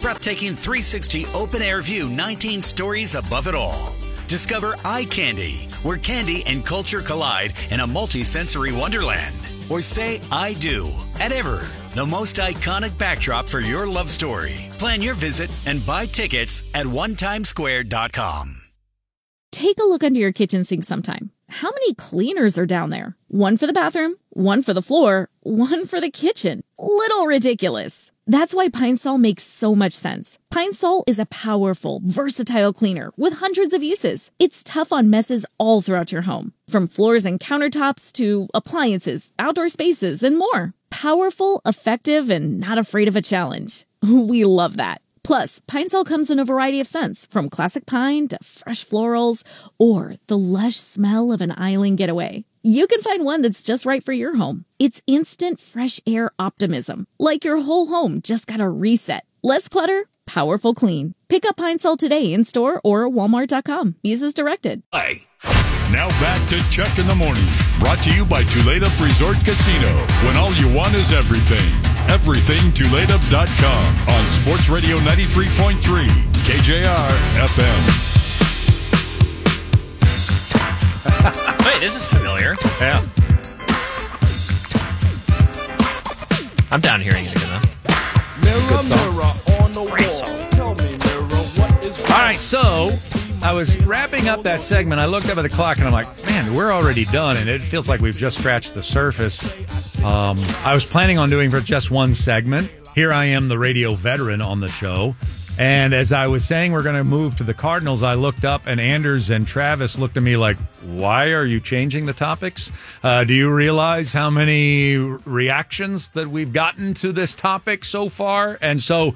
breathtaking 360 open-air view 19 stories above it all. Discover Eye Candy, where candy and culture collide in a multi-sensory wonderland. Or say I do at Ever, the most iconic backdrop for your love story. Plan your visit and buy tickets at onetimesquare.com. Take a look under your kitchen sink sometime. How many cleaners are down there? One for the bathroom, one for the floor, one for the kitchen. Little ridiculous. That's why Pine Sol makes so much sense. Pine Sol is a powerful, versatile cleaner with hundreds of uses. It's tough on messes all throughout your home, from floors and countertops to appliances, outdoor spaces, and more. Powerful, effective, and not afraid of a challenge. We love that. Plus, Pine Sol comes in a variety of scents, from classic pine to fresh florals, or the lush smell of an island getaway. You can find one that's just right for your home. It's instant fresh air optimism, like your whole home just got a reset. Less clutter, powerful clean. Pick up Pine Sol today in store or Walmart.com. Use as directed. Hi. Now back to Chuck in the Morning. Brought to you by Tulip Resort Casino. When all you want is everything. Everything Tulip.com on Sports Radio 93.3 KJR FM. Wait, this is familiar. Yeah. I'm down hearing it again, though. Good song. Great song. All right, so I was wrapping up that segment. I looked up at the clock and I'm like, man, we're already done, and it feels like we've just scratched the surface. I was planning on doing for just one segment. Here I am, the radio veteran on the show. And as I was saying we're going to move to the Cardinals, I looked up and Anders and Travis looked at me like, why are you changing the topics? Do you realize how many reactions that we've gotten to this topic so far? And so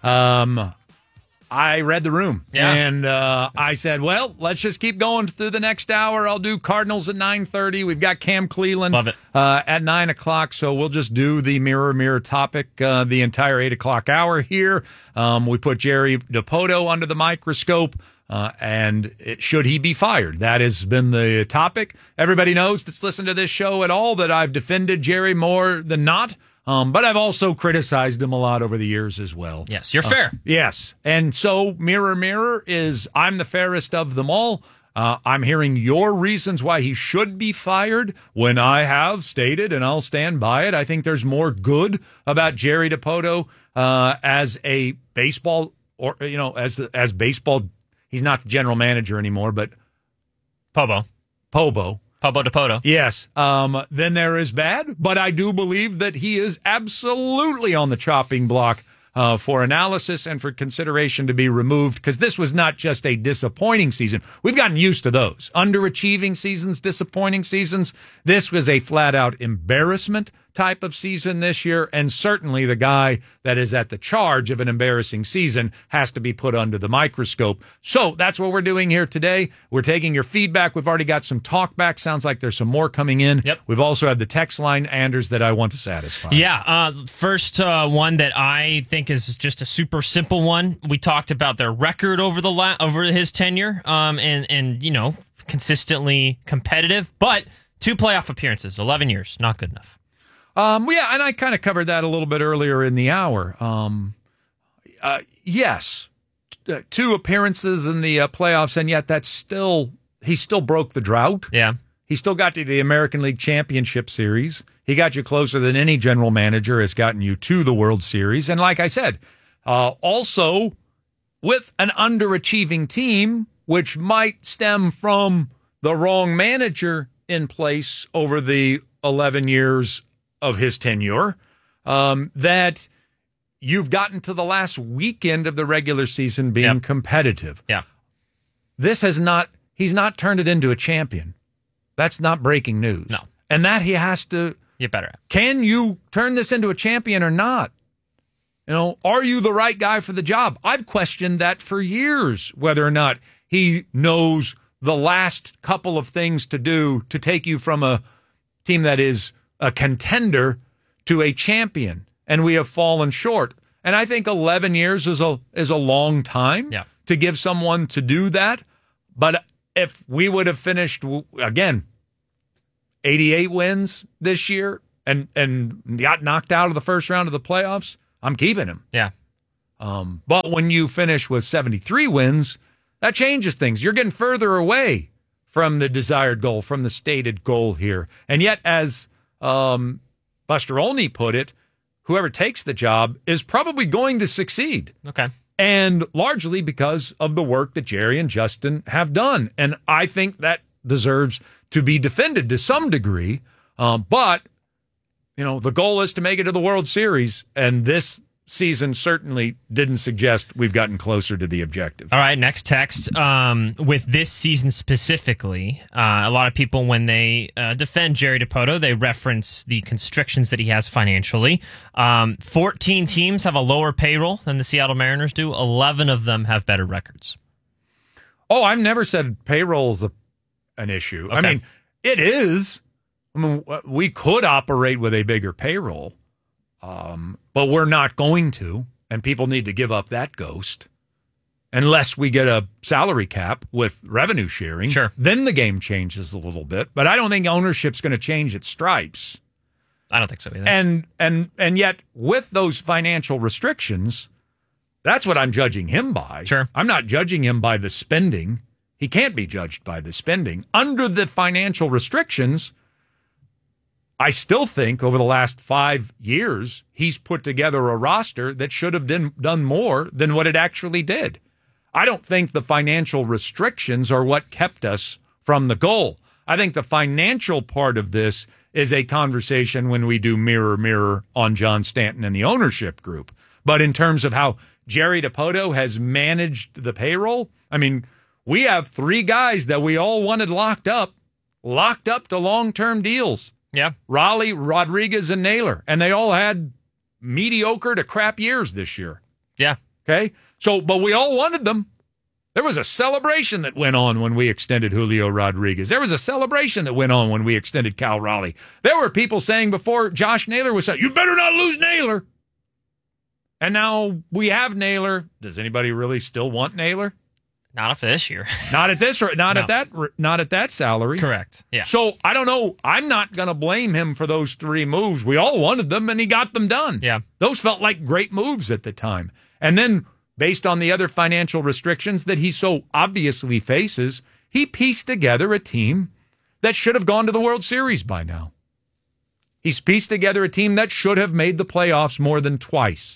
I read the room. Yeah. And I said, well, let's just keep going through the next hour. I'll do Cardinals at 9:30. We've got Cam Cleland Love it. At 9 o'clock. So we'll just do the mirror topic the entire 8 o'clock hour here. We put Jerry Dipoto under the microscope. And should he be fired? That has been the topic. Everybody knows that's listened to this show at all that I've defended Jerry more than not. But I've also criticized him a lot over the years as well. Yes, you're fair. Yes. And so mirror is I'm the fairest of them all. I'm hearing your reasons why he should be fired when I have stated, and I'll stand by it, I think there's more good about Jerry Dipoto as a baseball, or as baseball. He's not the general manager anymore, but Pobo Dipoto. Yes. Then there is bad, but I do believe that he is absolutely on the chopping block for analysis and for consideration to be removed, because this was not just a disappointing season. We've gotten used to those. Underachieving seasons, disappointing seasons. This was a flat-out embarrassment type of season this year, and certainly the guy that is at the charge of an embarrassing season has to be put under the microscope. So that's what we're doing here today. We're taking your feedback. We've already got some talk back. Sounds like there's some more coming in. Yep. We've also had the text line, Anders, that I want to satisfy. Yeah, first one that I think is just a super simple one. We talked about their record over his tenure, and consistently competitive, but 2 playoff appearances, 11 years, not good enough. Yeah, and I kind of covered that a little bit earlier in the hour. Yes, 2 appearances in the playoffs, and yet he still broke the drought. Yeah. He still got to the American League Championship Series. He got you closer than any general manager has gotten you to the World Series. And like I said, also with an underachieving team, which might stem from the wrong manager in place over the 11 years of his tenure, that you've gotten to the last weekend of the regular season being competitive. Yeah. He's not turned it into a champion. That's not breaking news. No. And that he has to get better at. Can you turn this into a champion or not? Are you the right guy for the job? I've questioned that for years, whether or not he knows the last couple of things to do to take you from a team that is a contender to a champion, and we have fallen short. And I think 11 years is a long time to give someone to do that. But if we would have finished, again, 88 wins this year and got knocked out of the first round of the playoffs, I'm keeping him. Yeah. But when you finish with 73 wins, that changes things. You're getting further away from the desired goal, from the stated goal here. And yet, as Buster Olney put it, whoever takes the job is probably going to succeed. Okay. And largely because of the work that Jerry and Justin have done. And I think that deserves to be defended to some degree. But, the goal is to make it to the World Series. And this season certainly didn't suggest we've gotten closer to the objective. All right, next text. With this season specifically, a lot of people, when they defend Jerry Dipoto, they reference the constrictions that he has financially. 14 teams have a lower payroll than the Seattle Mariners do. 11 of them have better records. Oh, I've never said payroll's an issue. Okay. I mean, it is. I mean, we could operate with a bigger payroll. But we're not going to, and people need to give up that ghost unless we get a salary cap with revenue sharing. Sure. Then the game changes a little bit, but I don't think ownership's going to change its stripes. I don't think so either. And yet with those financial restrictions, that's what I'm judging him by. Sure. I'm not judging him by the spending. He can't be judged by the spending. Under the financial restrictions, I still think over the last 5 years, he's put together a roster that should have done more than what it actually did. I don't think the financial restrictions are what kept us from the goal. I think the financial part of this is a conversation when we do mirror, mirror on John Stanton and the ownership group. But in terms of how Jerry Dipoto has managed the payroll, I mean, we have 3 guys that we all wanted locked up to long-term deals. Yeah. Raleigh, Rodriguez, and Naylor. And they all had mediocre to crap years this year. Yeah. Okay? So, but we all wanted them. There was a celebration that went on when we extended Julio Rodriguez. There was a celebration that went on when we extended Cal Raleigh. There were people saying before Josh Naylor was saying, you better not lose Naylor. And now we have Naylor. Does anybody really still want Naylor? Not for this year. Not at that salary. Correct. Yeah. So I don't know. I'm not going to blame him for those 3 moves. We all wanted them, and he got them done. Yeah. Those felt like great moves at the time. And then, based on the other financial restrictions that he so obviously faces, he pieced together a team that should have gone to the World Series by now. He's pieced together a team that should have made the playoffs more than twice.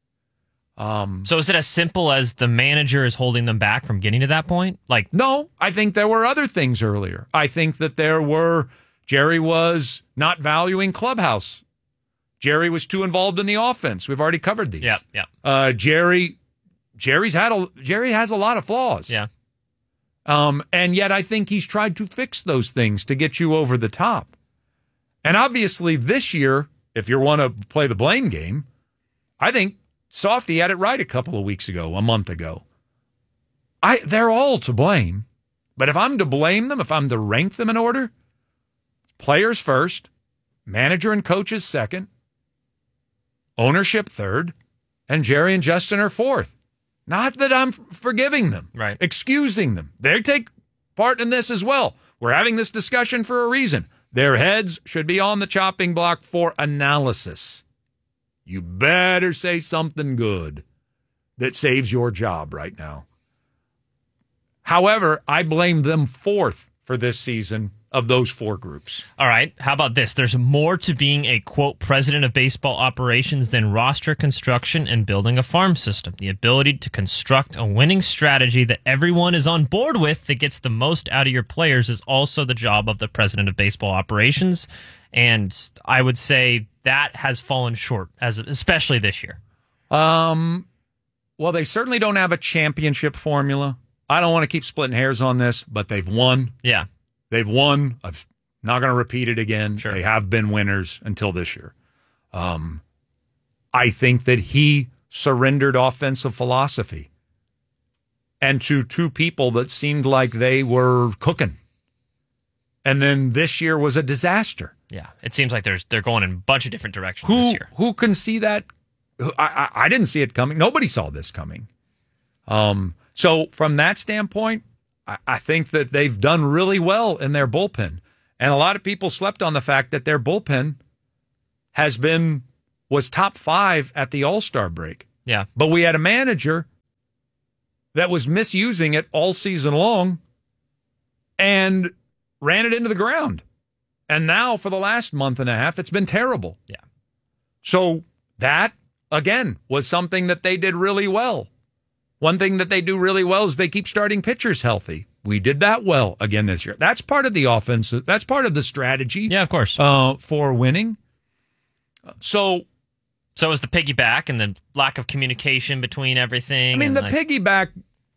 So is it as simple as the manager is holding them back from getting to that point? No, I think there were other things earlier. I think that Jerry was not valuing clubhouse. Jerry was too involved in the offense. We've already covered these. Yeah. Jerry has a lot of flaws. Yeah. And yet I think he's tried to fix those things to get you over the top. And obviously this year, if you want to play the blame game, I think Softy had it right a month ago. They're all to blame. But if I'm to blame them, if I'm to rank them in order, players first, manager and coaches second, ownership third, and Jerry and Justin are fourth. Not that I'm forgiving them, right? Excusing them. They take part in this as well. We're having this discussion for a reason. Their heads should be on the chopping block for analysis. You better say something good that saves your job right now. However, I blame them fourth for this season of those 4 groups. All right. How about this? There's more to being a, quote, president of baseball operations than roster construction and building a farm system. The ability to construct a winning strategy that everyone is on board with that gets the most out of your players is also the job of the president of baseball operations. And I would say that has fallen short, especially this year. Well, they certainly don't have a championship formula. I don't want to keep splitting hairs on this, but they've won. Yeah. They've won. I'm not going to repeat it again. Sure. They have been winners until this year. I think that he surrendered offensive philosophy and to 2 people that seemed like they were cooking. And then this year was a disaster. Yeah, it seems like they're going in a bunch of different directions this year. Who can see that? I didn't see it coming. Nobody saw this coming. So from that standpoint, I think that they've done really well in their bullpen. And a lot of people slept on the fact that their bullpen was top 5 at the All-Star break. Yeah. But we had a manager that was misusing it all season long and ran it into the ground. And now for the last month and a half, it's been terrible. Yeah. So that, again, was something that they did really well. One thing that they do really well is they keep starting pitchers healthy. We did that well again this year. That's part of the offense. That's part of the strategy. Yeah, of course. For winning. So is the piggyback and the lack of communication between everything. I mean, and the piggyback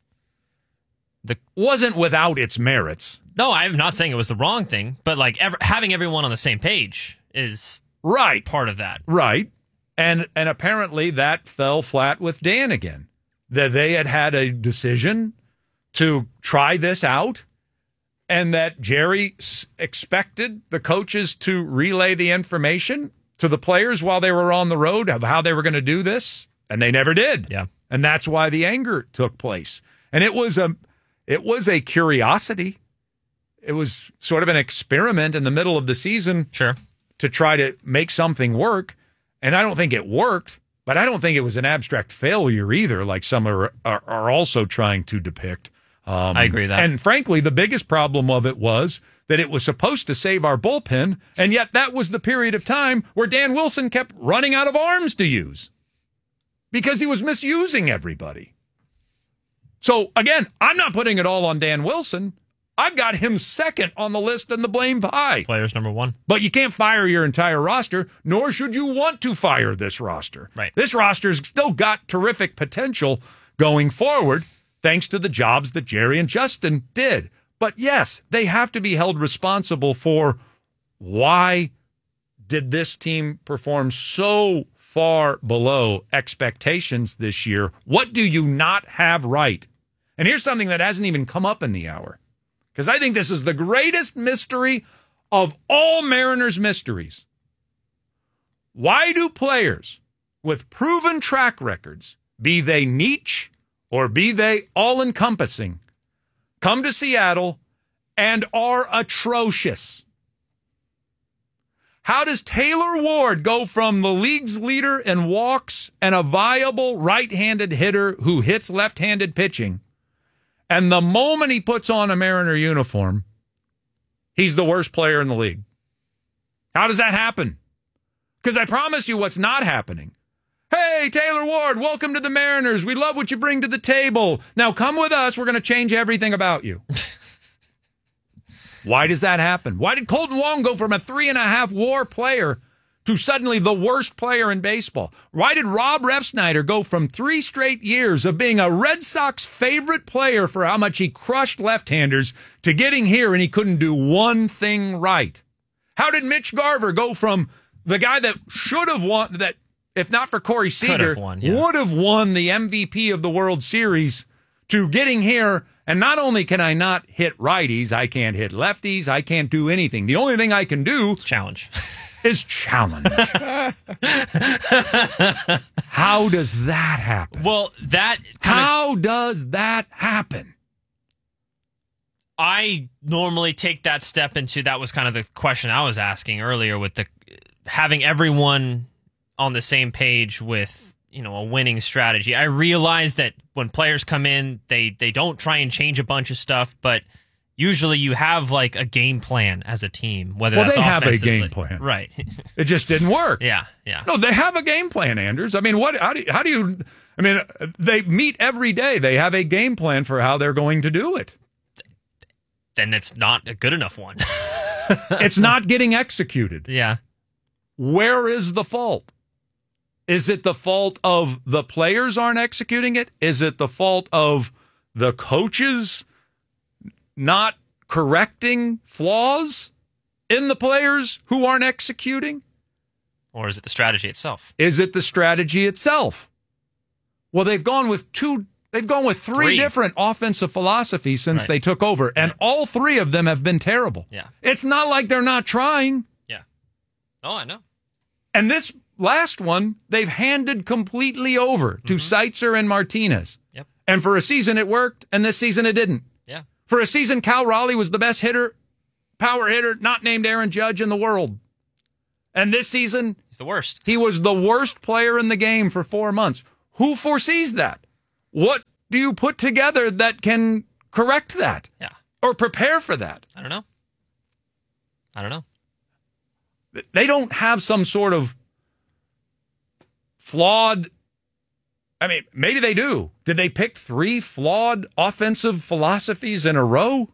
wasn't without its merits. No, I'm not saying it was the wrong thing, but like having everyone on the same page is right part of that. Right. And apparently that fell flat with Dan again. That they had a decision to try this out, and that Jerry expected the coaches to relay the information to the players while they were on the road of how they were going to do this, and they never did. Yeah. And that's why the anger took place. And it was a curiosity. It was sort of an experiment in the middle of the season. Sure. To try to make something work. And I don't think it worked, but I don't think it was an abstract failure either, like some are also trying to depict. I agree with that. And frankly, the biggest problem of it was that it was supposed to save our bullpen, and yet that was the period of time where Dan Wilson kept running out of arms to use because he was misusing everybody. So, again, I'm not putting it all on Dan Wilson. I've got him second on the list in the blame pie. Players number one. But you can't fire your entire roster, nor should you want to fire this roster. Right. This roster's still got terrific potential going forward, thanks to the jobs that Jerry and Justin did. But yes, they have to be held responsible for why did this team perform so far below expectations this year? What do you not have right? And here's something that hasn't even come up in the hour, because I think this is the greatest mystery of all Mariners mysteries. Why do players with proven track records, be they niche or be they all-encompassing, come to Seattle and are atrocious? How does Taylor Ward go from the league's leader in walks and a viable right-handed hitter who hits left-handed pitching, and the moment he puts on a Mariner uniform, he's the worst player in the league? How does that happen? Because I promise you what's not happening. Hey, Taylor Ward, welcome to the Mariners. We love what you bring to the table. Now come with us. We're going to change everything about you. Why does that happen? Why did Colton Wong go from a 3.5 WAR player to suddenly the worst player in baseball? Why did Rob Refsnyder go from 3 straight years of being a Red Sox favorite player for how much he crushed left-handers to getting here and he couldn't do one thing right? How did Mitch Garver go from the guy that should have won, that if not for Corey Seager, would have won the MVP of the World Series, to getting here, and not only can I not hit righties, I can't hit lefties, I can't do anything. The only thing I can do is challenge. How does that happen? Well, how does that happen? I normally take that step into, that was kind of the question I was asking earlier, with the having everyone on the same page with, a winning strategy. I realize that when players come in, they don't try and change a bunch of stuff, but usually you have like a game plan as a team. Whether that's they have a offensively. game plan, right? It just didn't work. Yeah. No, they have a game plan, Anders. I mean, how do you? I mean, they meet every day. They have a game plan for how they're going to do it. Then it's not a good enough one. It's not getting executed. Yeah. Where is the fault? Is it the fault of the players aren't executing it? Is it the fault of the coaches not correcting flaws in the players who aren't executing? Or is it the strategy itself? Is it the strategy itself? Well, they've gone with three different offensive philosophies since they took over, and all 3 of them have been terrible. Yeah. It's not like they're not trying. Yeah. Oh, I know. And this last one, they've handed completely over to Seitzer and Martinez. Yep. And for a season it worked, and this season it didn't. Yeah. For a season, Cal Raleigh was the best power hitter, not named Aaron Judge, in the world. And this season, he's the worst. He was the worst player in the game for 4 months. Who foresees that? What do you put together that can correct that? Yeah. Or prepare for that? I don't know. They don't have some sort of flawed... I mean, maybe they do. Did they pick 3 flawed offensive philosophies in a row?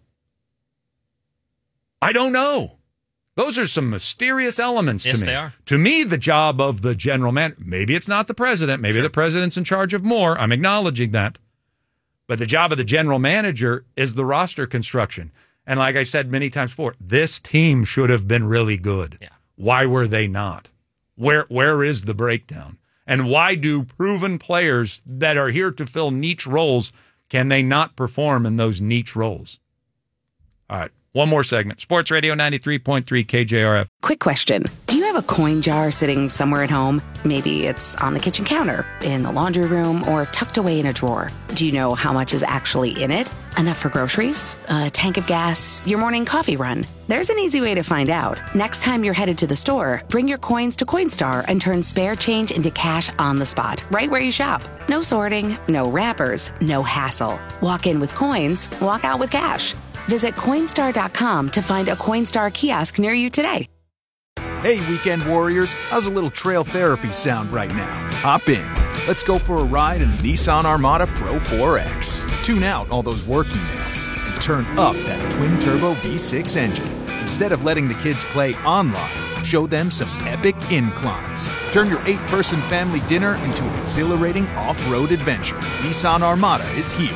I don't know. Those are some mysterious elements to me. Yes, they are. To me, the job of the general man, maybe it's not the president. Maybe the president's in charge of more. I'm acknowledging that. But the job of the general manager is the roster construction. And like I said many times before, this team should have been really good. Yeah. Why were they not? Where is the breakdown? And why do proven players that are here to fill niche roles, can they not perform in those niche roles? All right. One more segment. Sports Radio 93.3 KJRF. Quick question. Do you have a coin jar sitting somewhere at home? Maybe it's on the kitchen counter, in the laundry room, or tucked away in a drawer. Do you know how much is actually in it? Enough for groceries? A tank of gas? Your morning coffee run? There's an easy way to find out. Next time you're headed to the store, bring your coins to Coinstar and turn spare change into cash on the spot, right where you shop. No sorting, no wrappers, no hassle. Walk in with coins, walk out with cash. Visit Coinstar.com to find a Coinstar kiosk near you today. Hey, weekend warriors, how's a little trail therapy sound right now? Hop in. Let's go for a ride in the Nissan Armada Pro 4X. Tune out all those work emails and turn up that twin-turbo V6 engine. Instead of letting the kids play online, show them some epic inclines. Turn your 8-person family dinner into an exhilarating off-road adventure. Nissan Armada is here.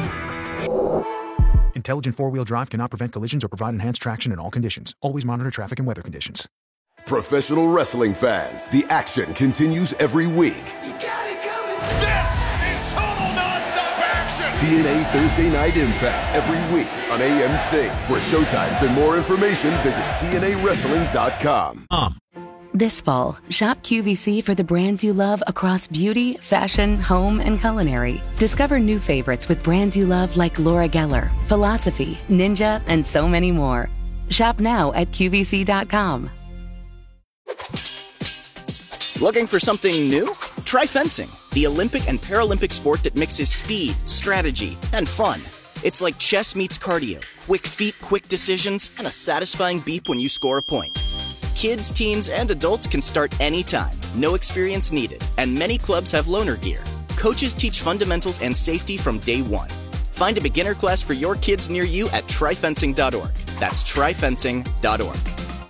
Intelligent four-wheel drive cannot prevent collisions or provide enhanced traction in all conditions. Always monitor traffic and weather conditions. Professional wrestling fans, the action continues every week. You got it coming. This is total nonstop action. TNA Thursday Night Impact every week on AMC. For showtimes and more information, visit TNAWrestling.com. This fall, shop QVC for the brands you love across beauty, fashion, home, and culinary. Discover new favorites with brands you love like Laura Geller, Philosophy, Ninja, and so many more. Shop now at QVC.com. Looking for something new? Try fencing, the Olympic and Paralympic sport that mixes speed, strategy, and fun. It's like chess meets cardio, quick feet, quick decisions, and a satisfying beep when you score a point. Kids, teens, and adults can start anytime, no experience needed, and many clubs have loaner gear. Coaches teach fundamentals and safety from day one. Find a beginner class for your kids near you at tryfencing.org. That's tryfencing.org.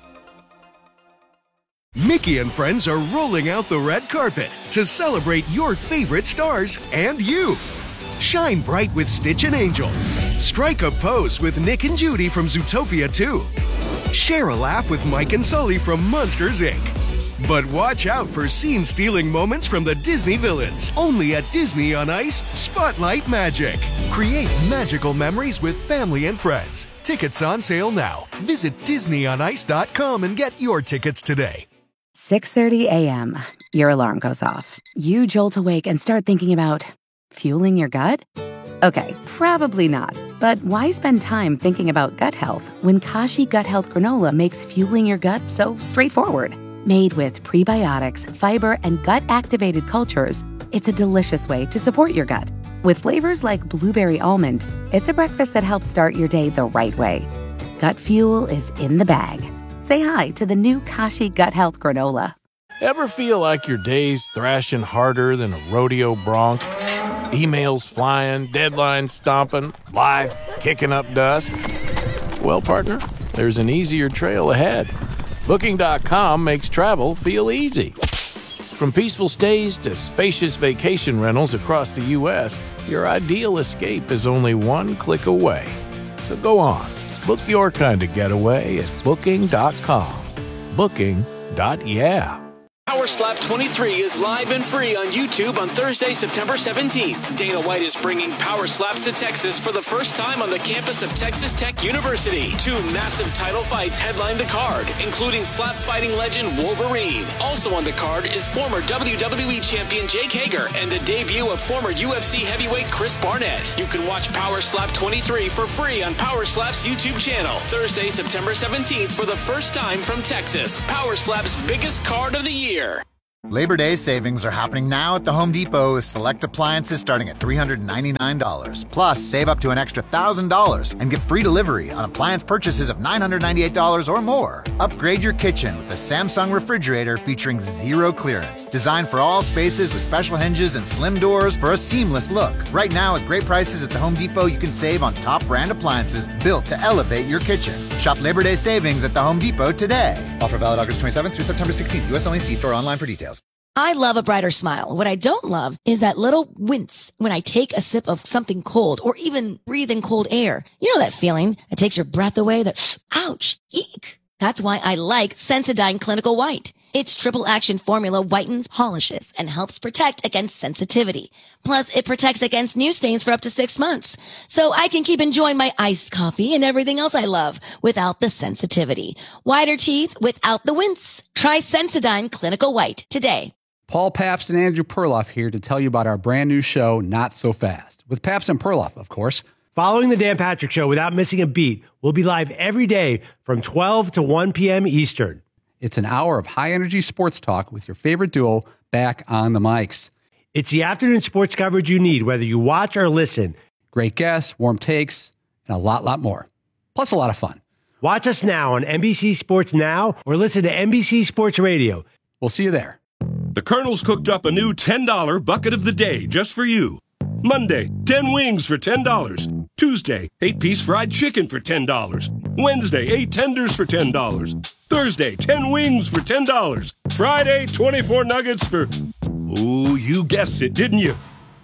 Mickey and friends are rolling out the red carpet to celebrate your favorite stars and you. Shine bright with Stitch and Angel. Strike a pose with Nick and Judy from Zootopia 2. Share a laugh with Mike and Sully from Monsters, Inc. But watch out for scene-stealing moments from the Disney villains. Only at Disney on Ice, Spotlight Magic. Create magical memories with family and friends. Tickets on sale now. Visit DisneyOnIce.com and get your tickets today. 6:30 a.m. Your alarm goes off. You jolt awake and start thinking about fueling your gut? Okay, probably not. But why spend time thinking about gut health when Kashi Gut Health Granola makes fueling your gut so straightforward? Made with prebiotics, fiber, and gut-activated cultures, it's a delicious way to support your gut. With flavors like blueberry almond, it's a breakfast that helps start your day the right way. Gut fuel is in the bag. Say hi to the new Kashi Gut Health Granola. Ever feel like your day's thrashing harder than a rodeo bronc? Emails flying, deadlines stomping, life kicking up dust? Well, partner, there's an easier trail ahead. Booking.com makes travel feel easy. From peaceful stays to spacious vacation rentals across the U.S., your ideal escape is only one click away. So go on, book your kind of getaway at Booking.com. Booking.yeah. Power Slap 23 is live and free on YouTube on Thursday, September 17th. Dana White is bringing Power Slaps to Texas for the first time on the campus of Texas Tech University. 2 massive title fights headline the card, including slap fighting legend Wolverine. Also on the card is former WWE champion Jake Hager and the debut of former UFC heavyweight Chris Barnett. You can watch Power Slap 23 for free on Power Slap's YouTube channel. Thursday, September 17th for the first time from Texas. Power Slap's biggest card of the year. Labor Day savings are happening now at the Home Depot with select appliances starting at $399. Plus, save up to an extra $1,000 and get free delivery on appliance purchases of $998 or more. Upgrade your kitchen with a Samsung refrigerator featuring zero clearance. Designed for all spaces with special hinges and slim doors for a seamless look. Right now, at great prices at the Home Depot, you can save on top brand appliances built to elevate your kitchen. Shop Labor Day savings at the Home Depot today. Offer valid August 27th through September 16th. U.S. only. See store online for details. I love a brighter smile. What I don't love is that little wince when I take a sip of something cold or even breathe in cold air. You know that feeling that takes your breath away, that ouch, eek. That's why I like Sensodyne Clinical White. Its triple action formula whitens, polishes, and helps protect against sensitivity. Plus, it protects against new stains for up to 6 months. So I can keep enjoying my iced coffee and everything else I love without the sensitivity. Whiter teeth without the wince. Try Sensodyne Clinical White today. Paul Pabst and Andrew Perloff here to tell you about our brand new show, Not So Fast, with Pabst and Perloff, of course. Following the Dan Patrick Show without missing a beat, we'll be live every day from 12 to 1 p.m. Eastern. It's an hour of high-energy sports talk with your favorite duo back on the mics. It's the afternoon sports coverage you need, whether you watch or listen. Great guests, warm takes, and a lot more. Plus a lot of fun. Watch us now on NBC Sports Now or listen to NBC Sports Radio. We'll see you there. The Colonel's cooked up a new $10 bucket of the day just for you. Monday, 10 wings for $10. Tuesday, 8-piece fried chicken for $10. Wednesday, 8 tenders for $10. Thursday, 10 wings for $10. Friday, 24 nuggets for... Ooh, you guessed it, didn't you?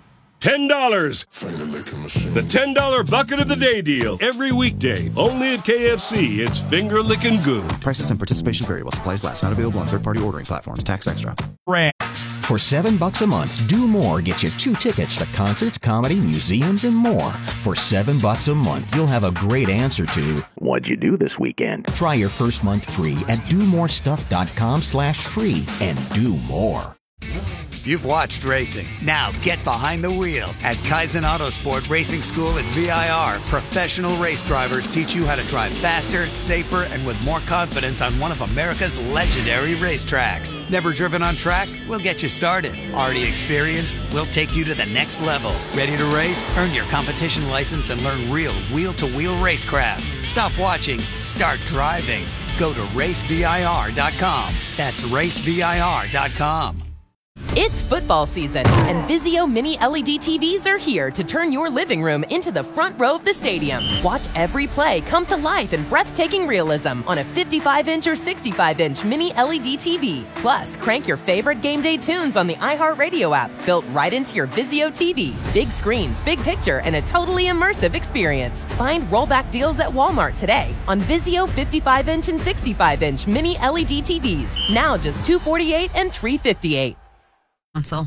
$10. The $10 bucket of the day deal. Every weekday. Only at KFC. It's finger licking good. Prices and participation variable. Supplies last. Not available on third-party ordering platforms. Tax extra. For $7 a month, Do More gets you 2 tickets to concerts, comedy, museums, and more. For $7 a month, you'll have a great answer to what'd you do this weekend? Try your first month free at domorestuff.com/free and do more. You've watched racing. Now get behind the wheel. At Kaizen Autosport Racing School at VIR, professional race drivers teach you how to drive faster, safer, and with more confidence on one of America's legendary racetracks. Never driven on track? We'll get you started. Already experienced? We'll take you to the next level. Ready to race? Earn your competition license and learn real wheel-to-wheel racecraft. Stop watching. Start driving. Go to racevir.com. That's racevir.com. It's football season, and Vizio Mini LED TVs are here to turn your living room into the front row of the stadium. Watch every play come to life in breathtaking realism on a 55-inch or 65-inch Mini LED TV. Plus, crank your favorite game day tunes on the iHeartRadio app, built right into your Vizio TV. Big screens, big picture, and a totally immersive experience. Find rollback deals at Walmart today on Vizio 55-inch and 65-inch Mini LED TVs. Now just $248 and $358. Let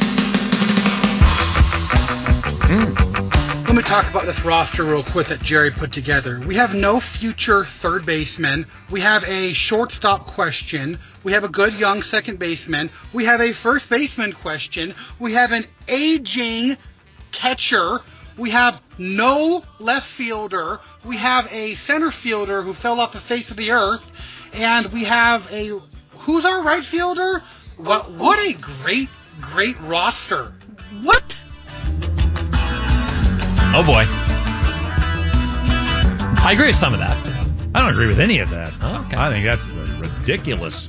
me talk about this roster real quick that Jerry put together. We have no future third baseman. We have a shortstop question. We have a good young second baseman. We have a first baseman question. We have an aging catcher. We have no left fielder. We have a center fielder who fell off the face of the earth. And we have a... Who's our right fielder? What a great roster. What? Oh, boy. I agree with some of that. I don't agree with any of that. Oh, okay. I think that's a ridiculous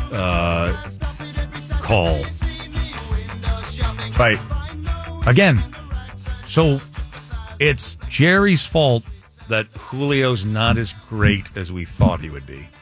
call. Right. Again, so it's Jerry's fault that Julio's not as great as we thought he would be.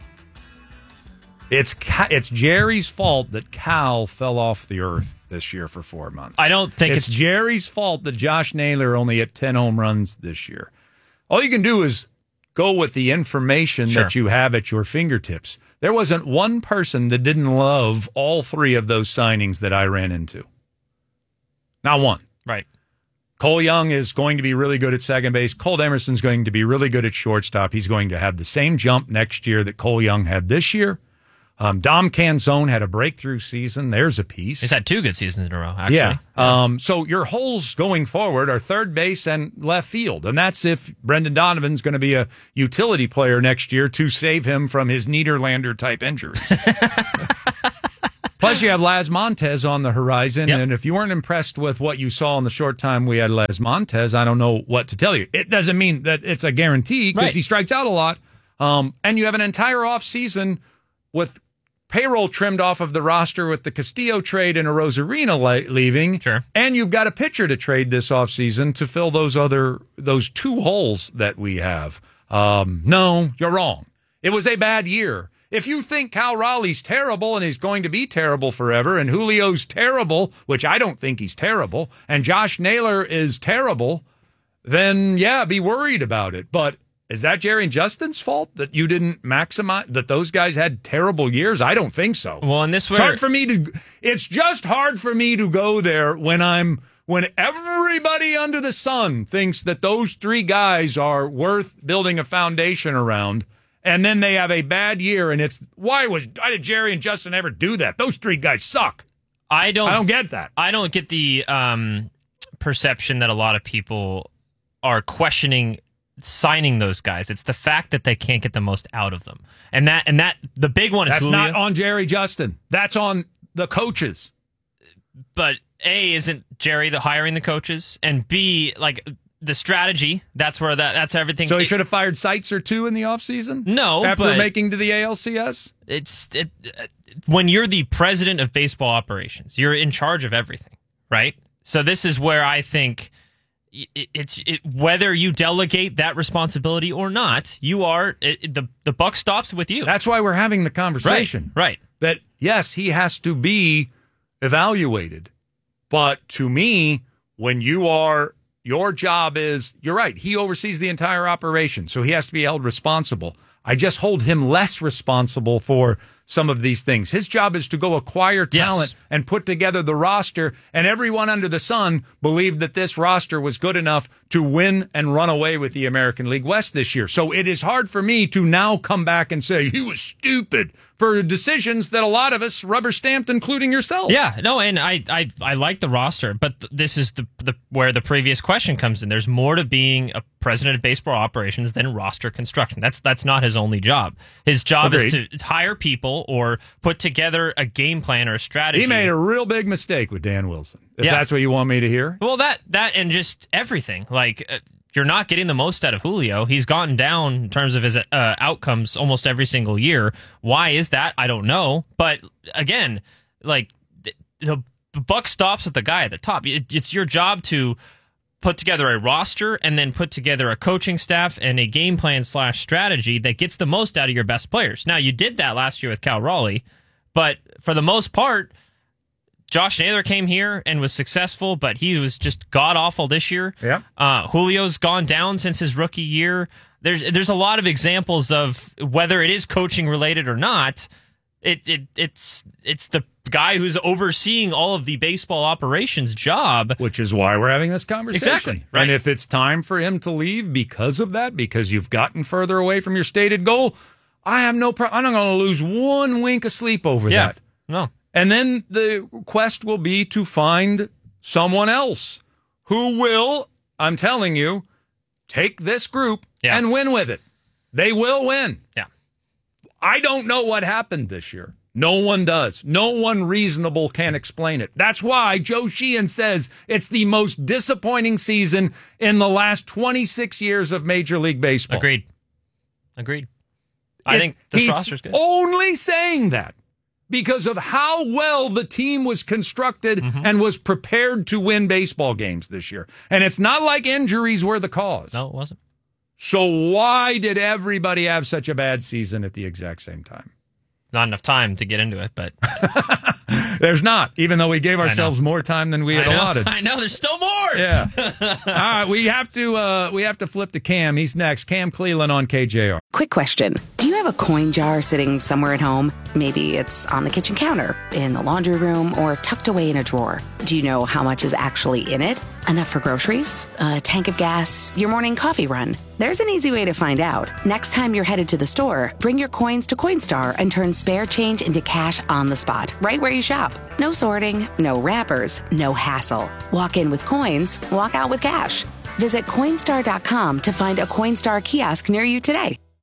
It's Jerry's fault that Cal fell off the earth this year for 4 months. I don't think it's Jerry's fault that Josh Naylor only hit 10 home runs this year. All you can do is go with the information that you have at your fingertips. There wasn't one person that didn't love all 3 of those signings that I ran into. Not one. Right. Cole Young is going to be really good at second base. Cole Emerson's going to be really good at shortstop. He's going to have the same jump next year that Cole Young had this year. Dom Canzone had a breakthrough season. There's a piece. He's had 2 good seasons in a row, actually. Yeah. So your holes going forward are third base and left field. And that's if Brendan Donovan's going to be a utility player next year to save him from his Niederlander-type injuries. Plus, you have Laz Montez on the horizon, and if you weren't impressed with what you saw in the short time we had Laz Montez, I don't know what to tell you. It doesn't mean that it's a guarantee because he strikes out a lot. And you have an entire offseason with payroll trimmed off of the roster with the Castillo trade and a Rosarina leaving. Sure. And you've got a pitcher to trade this offseason to fill those two holes that we have. No, you're wrong. It was a bad year. If you think Cal Raleigh's terrible and he's going to be terrible forever, and Julio's terrible, which I don't think he's terrible, and Josh Naylor is terrible, then yeah, be worried about it. But is that Jerry and Justin's fault that you didn't maximize, that those guys had terrible years? I don't think so. Well, and this it's just hard for me to go there when everybody under the sun thinks that those three guys are worth building a foundation around. And then they have a bad year, and it's why did Jerry and Justin ever do that? Those three guys suck. I don't get that. I don't get the perception that a lot of people are questioning signing those guys. It's the fact that they can't get the most out of them, and that the big one is that's Julio. Not on Jerry Justin. That's on the coaches. But A, isn't Jerry hiring the coaches, and B, like, the strategy, that's that's everything. So he should have fired Seitzer too in the offseason? No, after making to the ALCS? When you're the president of baseball operations, you're in charge of everything, right? So this is where I think it's whether you delegate that responsibility or not, you are the buck stops with you. That's why we're having the conversation. Right. That yes, he has to be evaluated. But to me, when your job is, you're right, he oversees the entire operation, so he has to be held responsible. I just hold him less responsible for some of these things. His job is to go acquire talent and put together the roster, and everyone under the sun believed that this roster was good enough to win and run away with the American League West this year. So it is hard for me to now come back and say he was stupid for decisions that a lot of us rubber stamped, including yourself. Yeah, no, and I like the roster, but this is the where the previous question comes in. There's more to being a president of baseball operations than roster construction. That's not his only job. His job is to hire people or put together a game plan or a strategy. He made a real big mistake with Dan Wilson, if that's what you want me to hear. Well, that and just everything. Like, you're not getting the most out of Julio. He's gotten down in terms of his outcomes almost every single year. Why is that? I don't know. But again, like, the buck stops at the guy at the top. It's your job to put together a roster and then put together a coaching staff and a game plan / strategy that gets the most out of your best players. Now, you did that last year with Cal Raleigh, but for the most part, Josh Naylor came here and was successful, but he was just god-awful this year. Yeah. Julio's gone down since his rookie year. There's a lot of examples of whether it is coaching related or not. It's the guy who's overseeing all of the baseball operations job. Which is why we're having this conversation. Exactly. Right. And if it's time for him to leave because of that, because you've gotten further away from your stated goal, I have no problem. I'm not going to lose one wink of sleep over that. No. And then the quest will be to find someone else who will, I'm telling you, take this group and win with it. They will win. Yeah. I don't know what happened this year. No one does. No one reasonable can explain it. That's why Joe Sheehan says it's the most disappointing season in the last 26 years of Major League Baseball. Agreed. I think this roster's good. He's only saying that because of how well the team was constructed and was prepared to win baseball games this year. And it's not like injuries were the cause. No, it wasn't. So why did everybody have such a bad season at the exact same time? Not enough time to get into it, but there's not, even though we gave ourselves more time than we had allotted. I know, there's still more. Yeah. All right, we have to flip to Cam. He's next. Cam Cleland on KJR. Quick question. Do you have a coin jar sitting somewhere at home? Maybe it's on the kitchen counter, in the laundry room, or tucked away in a drawer. Do you know how much is actually in it? Enough for groceries, a tank of gas, your morning coffee run? There's an easy way to find out. Next time you're headed to the store, bring your coins to Coinstar and turn spare change into cash on the spot, right where you shop. No sorting, no wrappers, no hassle. Walk in with coins, walk out with cash. Visit Coinstar.com to find a Coinstar kiosk near you today.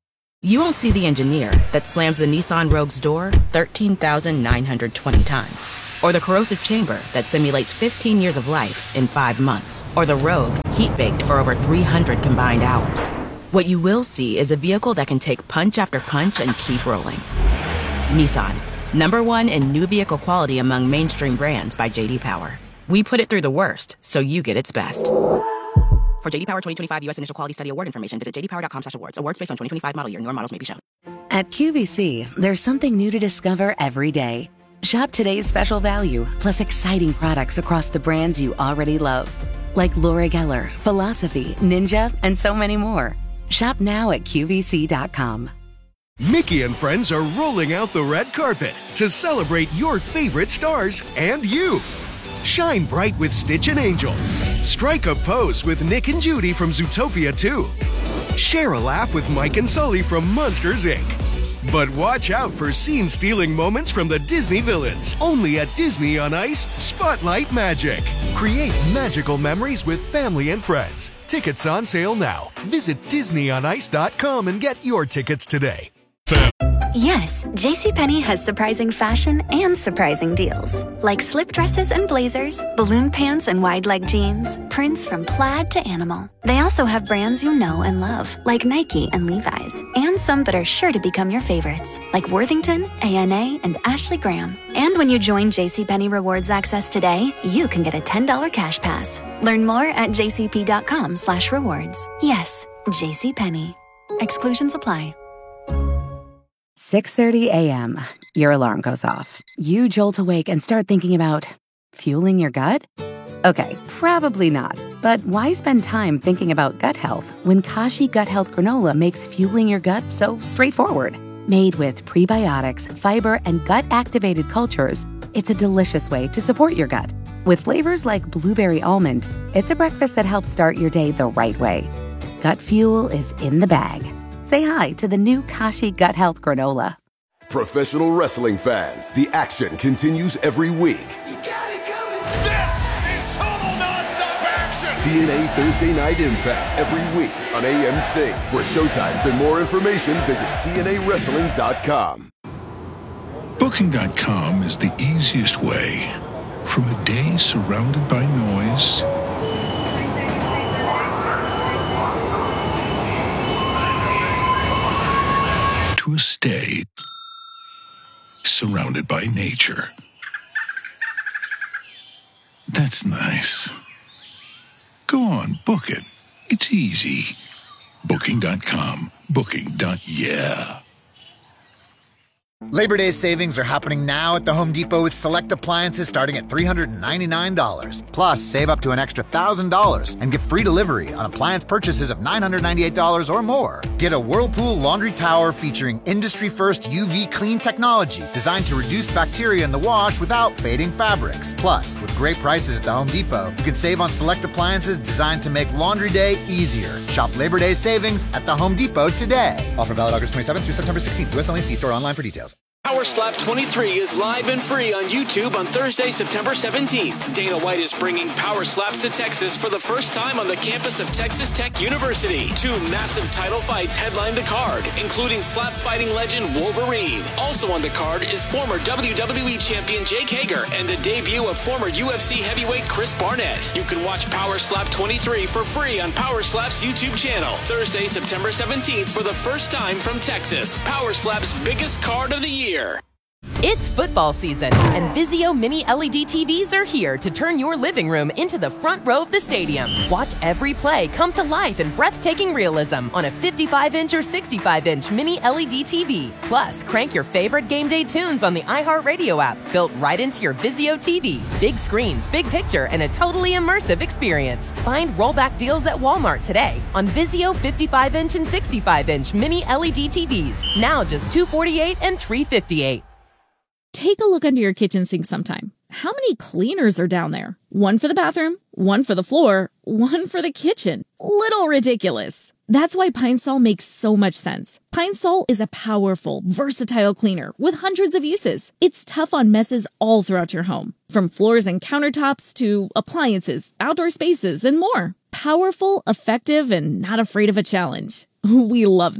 You won't see the engineer that slams the Nissan Rogue's door 13,920 times. Or the corrosive chamber that simulates 15 years of life in 5 months. Or the Rogue heat-baked for over 300 combined hours. What you will see is a vehicle that can take punch after punch and keep rolling. Nissan, #1 in new vehicle quality among mainstream brands by J.D. Power. We put it through the worst, so you get its best. For J.D. Power 2025 U.S. Initial Quality Study Award information, visit jdpower.com/awards. Awards based on 2025 model year. Newer models may be shown. At QVC, there's something new to discover every day. Shop today's special value, plus exciting products across the brands you already love. Like Laura Geller, Philosophy, Ninja, and so many more. Shop now at QVC.com. Mickey and friends are rolling out the red carpet to celebrate your favorite stars and you. Shine bright with Stitch and Angel. Strike a pose with Nick and Judy from Zootopia 2. Share a laugh with Mike and Sully from Monsters, Inc. But watch out for scene-stealing moments from the Disney villains. Only at Disney on Ice Spotlight Magic. Create magical memories with family and friends. Tickets on sale now. Visit DisneyOnIce.com and get your tickets today. Yes, JCPenney has surprising fashion and surprising deals. Like slip dresses and blazers, balloon pants and wide leg jeans, prints from plaid to animal. They also have brands you know and love, like Nike and Levi's, and some that are sure to become your favorites, like Worthington, A&A, and Ashley Graham. And when you join JCPenney Rewards Access today, you can get a $10 cash pass. Learn more at jcp.com/rewards. Yes, JCPenney. Exclusions apply. 6:30 a.m. Your alarm goes off. You jolt awake and start thinking about fueling your gut? Okay, probably not. But why spend time thinking about gut health when Kashi Gut Health Granola makes fueling your gut so straightforward? Made with prebiotics, fiber, and gut-activated cultures, it's a delicious way to support your gut. With flavors like blueberry almond, it's a breakfast that helps start your day the right way. Gut fuel is in the bag. Say hi to the new Kashi Gut Health Granola. Professional wrestling fans, the action continues every week. This is total nonstop action. TNA Thursday Night Impact every week on AMC. For showtimes and more information, visit TNAWrestling.com. Booking.com is the easiest way. From a day surrounded by noise to a stay surrounded by nature. That's nice. Go on, book it. It's easy. Booking.com. Booking.yeah. Labor Day savings are happening now at the Home Depot with select appliances starting at $399. Plus, save up to an extra $1,000 and get free delivery on appliance purchases of $998 or more. Get a Whirlpool laundry tower featuring industry-first UV clean technology designed to reduce bacteria in the wash without fading fabrics. Plus, with great prices at the Home Depot, you can save on select appliances designed to make laundry day easier. Shop Labor Day savings at the Home Depot today. Offer valid August 27th through September 16th. U.S. only. See store online for details. Power Slap 23 is live and free on YouTube on Thursday, September 17th. Dana White is bringing Power Slaps to Texas for the first time on the campus of Texas Tech University. 2 massive title fights headline the card, including slap fighting legend Wolverine. Also on the card is former WWE champion Jake Hager and the debut of former UFC heavyweight Chris Barnett. You can watch Power Slap 23 for free on Power Slap's YouTube channel. Thursday, September 17th for the first time from Texas. Power Slap's biggest card of the year. It's football season, and Vizio Mini LED TVs are here to turn your living room into the front row of the stadium. Watch every play come to life in breathtaking realism on a 55-inch or 65-inch Mini LED TV. Plus, crank your favorite game day tunes on the iHeartRadio app, built right into your Vizio TV. Big screens, big picture, and a totally immersive experience. Find rollback deals at Walmart today on Vizio 55-inch and 65-inch Mini LED TVs. Now just $248 and $358. Take a look under your kitchen sink sometime. How many cleaners are down there? One for the bathroom, one for the floor, one for the kitchen. Little ridiculous. That's why Pine Sol makes so much sense. Pine Sol is a powerful, versatile cleaner with hundreds of uses. It's tough on messes all throughout your home, from floors and countertops to appliances, outdoor spaces, and more. Powerful, effective, and not afraid of a challenge. We love that.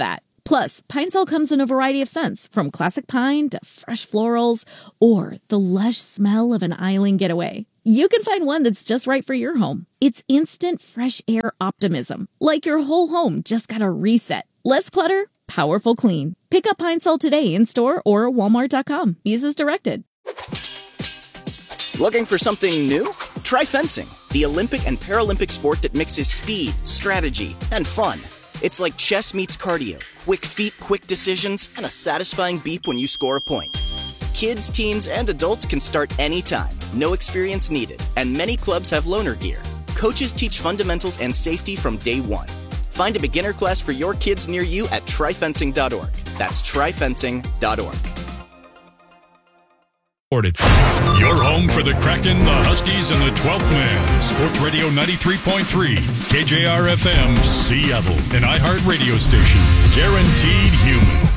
Plus, Pine-Sol comes in a variety of scents, from classic pine to fresh florals or the lush smell of an island getaway. You can find one that's just right for your home. It's instant fresh air optimism, like your whole home just got a reset. Less clutter, powerful clean. Pick up Pine-Sol today in-store or Walmart.com. Use as directed. Looking for something new? Try fencing, the Olympic and Paralympic sport that mixes speed, strategy, and fun. It's like chess meets cardio. Quick feet, quick decisions, and a satisfying beep when you score a point. Kids, teens, and adults can start anytime. No experience needed. And many clubs have loaner gear. Coaches teach fundamentals and safety from day one. Find a beginner class for your kids near you at tryfencing.org. That's tryfencing.org. Your home for the Kraken, the Huskies, and the 12th Man. Sports Radio 93.3, KJR-FM, Seattle. An iHeart radio station. Guaranteed human.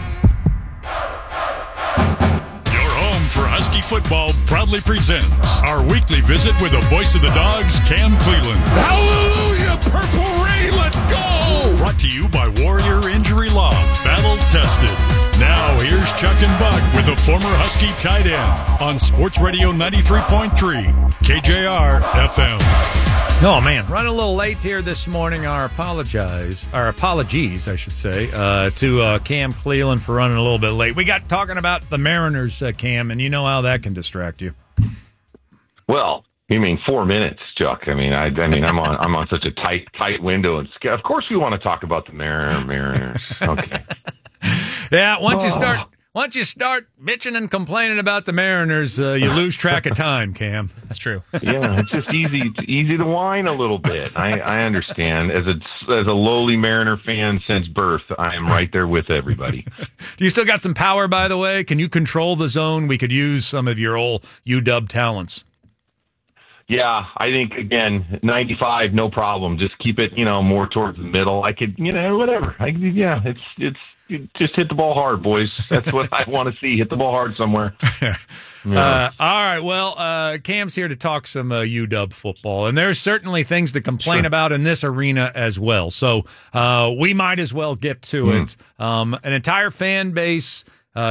Your home for Husky football proudly presents our weekly visit with the voice of the Dogs, Cam Cleland. Hallelujah! Purple Rain, let's go! Brought to you by Warrior Injury Law. Battle tested. Now, here's Chuck and Buck with the former Husky tight end on Sports Radio 93.3, KJR FM. Oh, man, running a little late here this morning. Our apologies, I should say, to Cam Cleland for running a little bit late. We got talking about the Mariners, Cam, and you know how that can distract you. Well, you mean 4 minutes, Chuck? I mean, I'm on such a tight window, and of course we want to talk about the Mariners. Okay. Yeah, once you start bitching and complaining about the Mariners, you lose track of time, Cam. That's true. Yeah, it's just easy to whine a little bit. I understand. As a lowly Mariner fan since birth, I am right there with everybody. Do you still got some power, by the way? Can you control the zone? We could use some of your old UW talents. Yeah, I think, again, 95, no problem. Just keep it, more towards the middle. I could, whatever. It's just hit the ball hard, boys. That's what I want to see. Hit the ball hard somewhere. Yeah. All right. Well, Cam's here to talk some UW football, and there's certainly things to complain about in this arena as well. So we might as well get to it. An entire fan base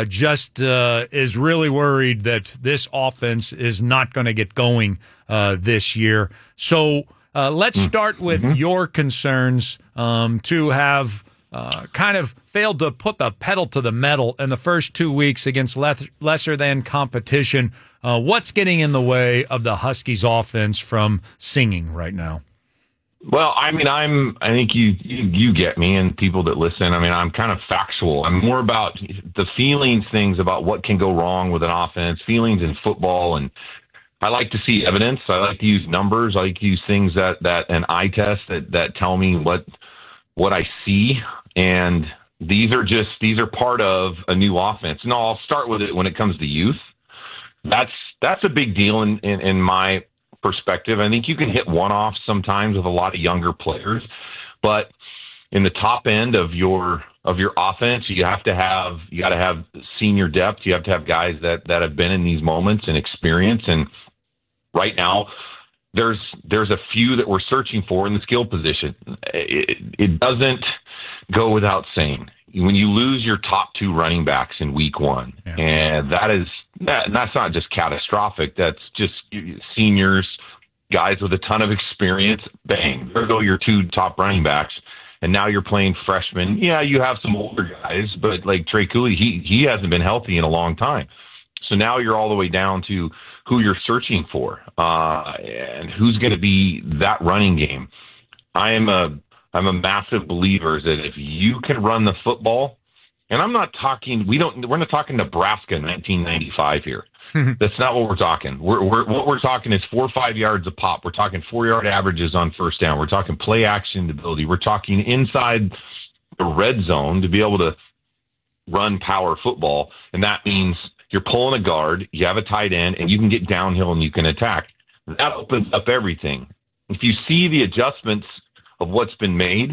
is really worried that this offense is not going to get going this year. So let's start with your concerns to have kind of failed to put the pedal to the metal in the first 2 weeks against lesser than competition. What's getting in the way of the Huskies offense from singing right now? Well, I think you get me, and people that listen. I'm kind of factual. I'm more about the feelings, things about what can go wrong with an offense, feelings in football, and I like to see evidence. I like to use numbers. I like to use things that an eye test that tell me what I see. And these are part of a new offense. No, I'll start with it when it comes to youth. That's a big deal in my perspective. I think you can hit one-off sometimes with a lot of younger players, but in the top end of your offense, you got to have senior depth. You have to have guys that have been in these moments and experience. And right now, there's a few that we're searching for in the skill position. It doesn't go without saying, when you lose your top two running backs in week one, and that's not just catastrophic. That's just seniors, guys with a ton of experience. Bang, there go your two top running backs. And now you're playing freshmen. Yeah, you have some older guys, but like Trey Cooley, he hasn't been healthy in a long time. So now you're all the way down to who you're searching for and who's going to be that running game. I'm a massive believer that if you can run the football, and I'm not talking, we're not talking Nebraska in 1995 here. That's not what we're talking. What we're talking is 4 or 5 yards a pop. We're talking 4-yard averages on first down. We're talking play action ability. We're talking inside the red zone to be able to run power football. And that means you're pulling a guard, you have a tight end, and you can get downhill and you can attack. That opens up everything. If you see the adjustments of what's been made,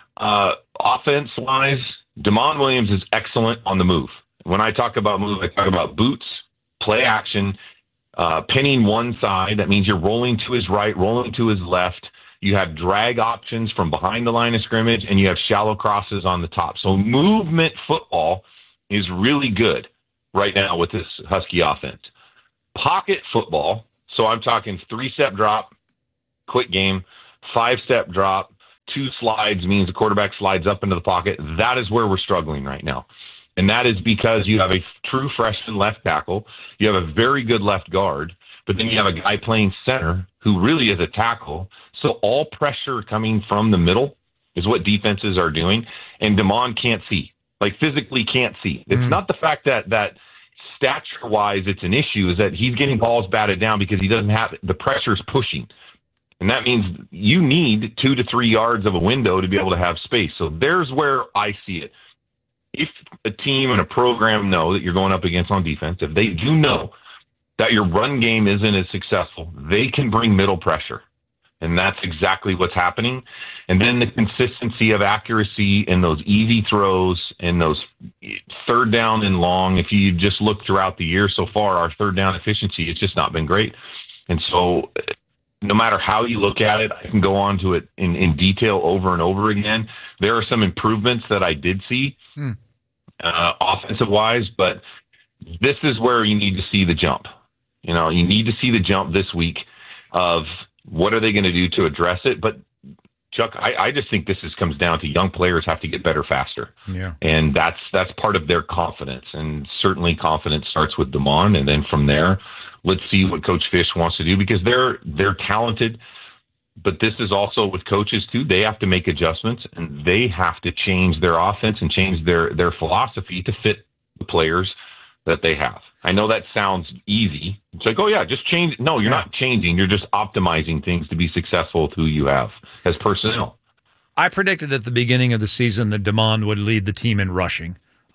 offense-wise, Damon Williams is excellent on the move. When I talk about move, I talk about boots, play action, pinning one side. That means you're rolling to his right, rolling to his left, You have drag options from behind the line of scrimmage, and you have shallow crosses on the top. So movement football is really good right now with this Husky offense. Pocket football, so I'm talking 3-step drop, quick game, 5-step drop, 2 slides means the quarterback slides up into the pocket. That is where we're struggling right now. And that is because you have a true freshman left tackle, you have a very good left guard, but then you have a guy playing center who really is a tackle. So all pressure coming from the middle is what defenses are doing, and Damon can't see, like physically can't see. It's not the fact that stature-wise it's an issue, is that he's getting balls batted down because he doesn't have the pressure's pushing. And that means you need 2 to 3 yards of a window to be able to have space. So there's where I see it. If a team and a program know that you're going up against on defense, if they do know that your run game isn't as successful, they can bring middle pressure. And that's exactly what's happening. And then the consistency of accuracy in those easy throws and those third down and long. If you just look throughout the year so far, our third down efficiency has just not been great. And so no matter how you look at it, I can go on to it in detail over and over again. There are some improvements that I did see offensive-wise, but this is where you need to see the jump. You know, you need to see the jump this week of what are they going to do to address it. But, Chuck, I just think this comes down to young players have to get better faster. Yeah. And that's part of their confidence. And certainly confidence starts with Damon, and then from there, let's see what Coach Fish wants to do, because they're talented. But this is also with coaches, too. They have to make adjustments, and they have to change their offense and change their philosophy to fit the players that they have. I know that sounds easy. It's like, oh, yeah, just change. No, you're not changing. You're just optimizing things to be successful with who you have as personnel. I predicted at the beginning of the season that Damon would lead the team in rushing.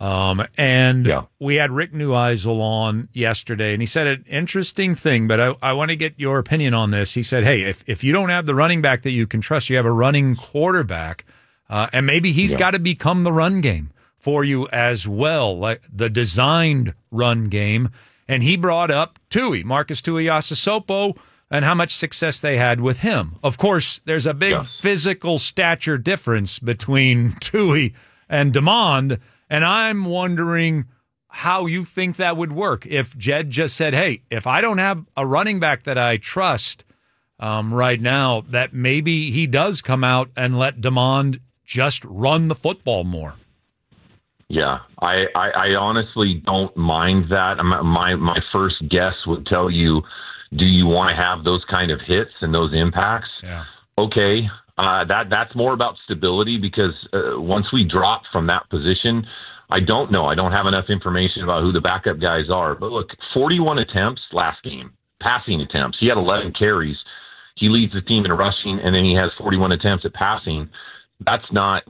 We had Rick Neuheisel on yesterday, and he said an interesting thing, but I want to get your opinion on this. He said, hey, if you don't have the running back that you can trust, you have a running quarterback, and maybe he's got to become the run game for you as well, like the designed run game. And he brought up Marcus Tuiasosopo, and how much success they had with him. Of course, there's a big physical stature difference between Tui and Damon, and I'm wondering how you think that would work if Jed just said, hey, if I don't have a running back that I trust right now, that maybe he does come out and let Damon just run the football more. Yeah, I honestly don't mind that. My first guess would tell you, do you want to have those kind of hits and those impacts? Yeah. Okay, that's more about stability, because once we drop from that position, I don't know. I don't have enough information about who the backup guys are. But look, 41 attempts last game, passing attempts. He had 11 carries. He leads the team in rushing, and then he has 41 attempts at passing. That's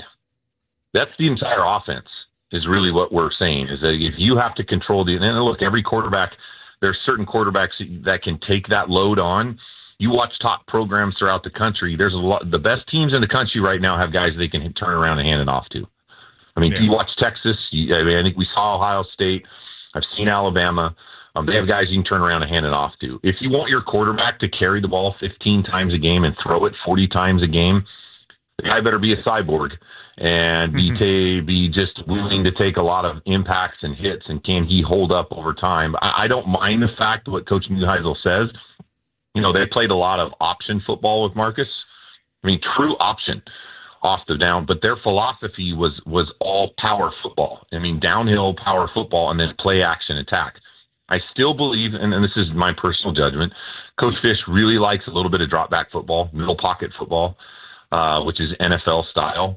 the entire offense. Is really what we're saying, is that if you have to control and look, every quarterback, there's certain quarterbacks that can take that load on. You watch top programs throughout the country. There's a lot. The best teams in the country right now have guys they can turn around and hand it off to. I mean, you watch Texas. I think we saw Ohio State. I've seen Alabama. They have guys you can turn around and hand it off to. If you want your quarterback to carry the ball 15 times a game and throw it 40 times a game, the guy better be a cyborg and be just willing to take a lot of impacts and hits, and can he hold up over time? I don't mind the fact what Coach Neuheisel says. You know, they played a lot of option football with Marcus. I mean, true option off the down, but their philosophy was all power football. I mean, downhill power football and then play action attack. I still believe, and this is my personal judgment, Coach Fish really likes a little bit of drop back football, middle pocket football, which is NFL style.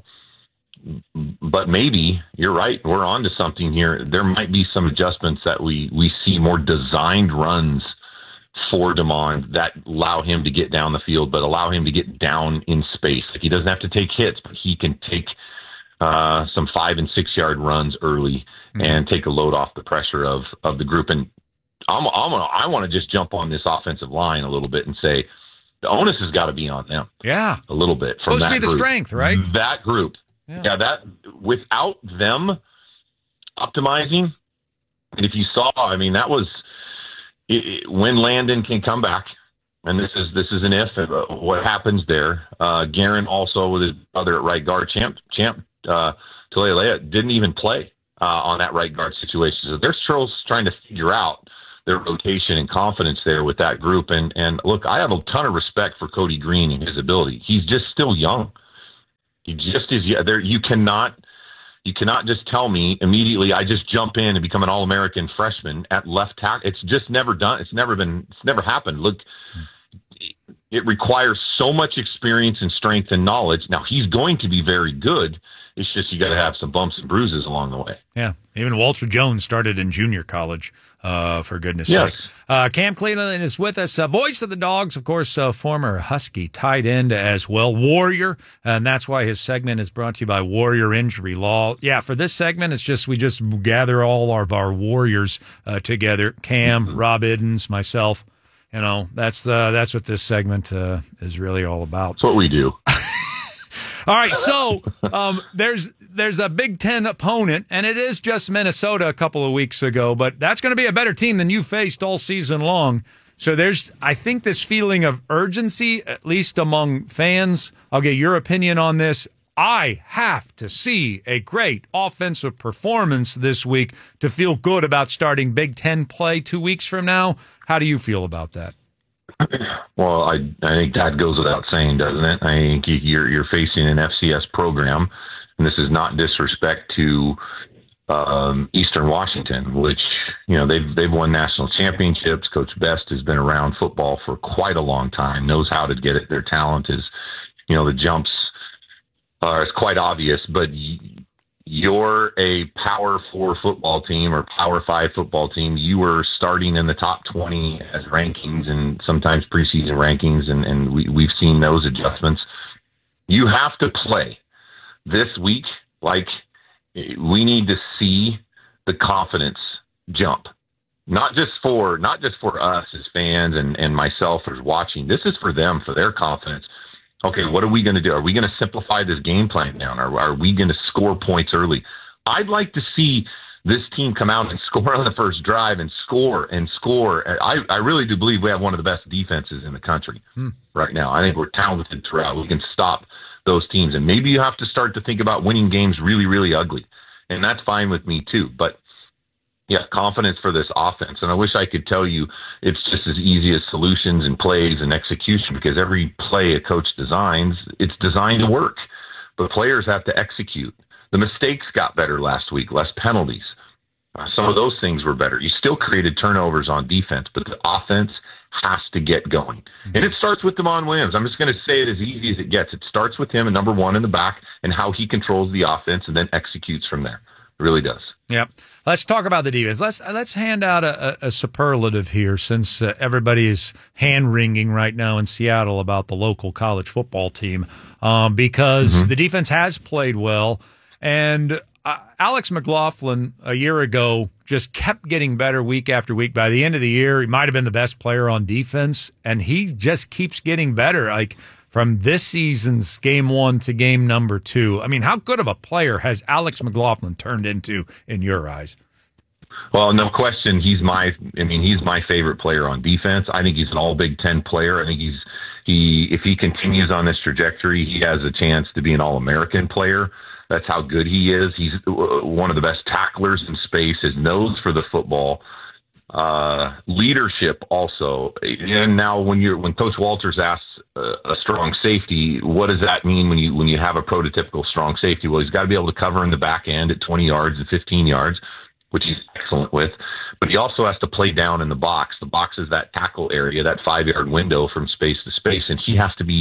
But maybe you're right. We're on to something here. There might be some adjustments that we see more designed runs for Damon that allow him to get down the field, but allow him to get down in space. Like, he doesn't have to take hits, but he can take some 5 and 6 yard runs early and take a load off the pressure of the group. And I want to just jump on this offensive line a little bit and say the onus has got to be on them. Yeah, a little bit. Supposed to be the strength, right? That group. Yeah, that without them optimizing, and if you saw, I mean, that was when Landon can come back and this is an if. What happens there? Guerin also with his brother at right guard, Champ Tuilei didn't even play on that right guard situation. So they're still trying to figure out their rotation and confidence there with that group. And look, I have a ton of respect for Cody Green and his ability. He's just still young. He just is. There, you cannot just tell me immediately I just jump in and become an All-American freshman at left tackle. It's just never done. It's never happened. Look, it requires so much experience and strength and knowledge. Now, he's going to be very good. It's just you got to have some bumps and bruises along the way. Yeah, even Walter Jones started in junior college, for goodness sake. Cam Cleveland is with us, voice of the Dogs, of course, former Husky tight end as well, Warrior, and that's why his segment is brought to you by Warrior Injury Law. Yeah, for this segment, it's just we just gather all of our Warriors together, Cam, Rob Iddens, myself. You know, that's what this segment is really all about. That's what we do. All right, so there's a Big Ten opponent, and it is just Minnesota a couple of weeks ago, but that's going to be a better team than you faced all season long. So there's, I think, this feeling of urgency, at least among fans. I'll get your opinion on this. I have to see a great offensive performance this week to feel good about starting Big Ten play 2 weeks from now. How do you feel about that? Well, I think that goes without saying, doesn't it? I think you're facing an FCS program, and this is not disrespect to Eastern Washington, which, you know, they've won national championships. Coach Best has been around football for quite a long time, knows how to get it. Their talent is, you know, the jumps is quite obvious, but you're a Power 4 football team or Power 5 football team. You were starting in the top 20 as rankings and sometimes preseason rankings, and we've seen those adjustments. You have to play this week. Like, we need to see the confidence jump. Not just for us as fans and myself as watching. This is for them, for their confidence. Okay, what are we going to do? Are we going to simplify this game plan down? Are we going to score points early? I'd like to see this team come out and score on the first drive and score and score. I really do believe we have one of the best defenses in the country right now. I think we're talented throughout. We can stop those teams. And maybe you have to start to think about winning games really, really ugly. And that's fine with me too. But yeah, confidence for this offense. And I wish I could tell you it's just as easy as solutions and plays and execution, because every play a coach designs, it's designed to work. But players have to execute. The mistakes got better last week, less penalties. Some of those things were better. You still created turnovers on defense, but the offense has to get going. And it starts with Damon Williams. I'm just going to say it as easy as it gets. It starts with him and number one in the back and how he controls the offense and then executes from there. It really does. Yep. Let's talk about the defense. Let's hand out a superlative here, since everybody is hand-wringing right now in Seattle about the local college football team, because the defense has played well. And Alex McLaughlin a year ago just kept getting better week after week. By the end of the year, he might have been the best player on defense, and he just keeps getting better. Like, from this season's game 1 to game number 2. I mean, how good of a player has Alex McLaughlin turned into in your eyes? Well, no question. He's my favorite player on defense. I think he's an all Big Ten player. I think if he continues on this trajectory, he has a chance to be an All-American player. That's how good he is. He's one of the best tacklers in space. His nose for the football. Leadership also. And now when Coach Walters asks a strong safety, what does that mean when you have a prototypical strong safety? Well, he's got to be able to cover in the back end at 20 yards and 15 yards, which he's excellent with. But he also has to play down in the box. The box is that tackle area, that 5-yard window from space to space, and he has to be